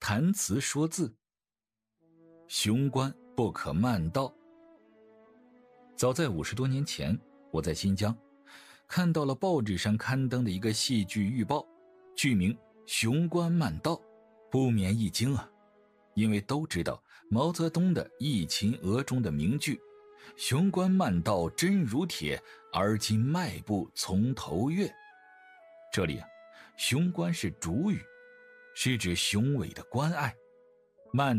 谈词说字。雄关不可慢道。早在50多年前，我在新疆看到了报纸上刊登的一个戏剧预报，剧名雄关慢道，不免一惊啊。因为都知道毛泽东的《忆秦娥》中的名句雄关慢道真如铁，而今迈步从头越。这里雄关是主语，是指雄伟的关隘，慢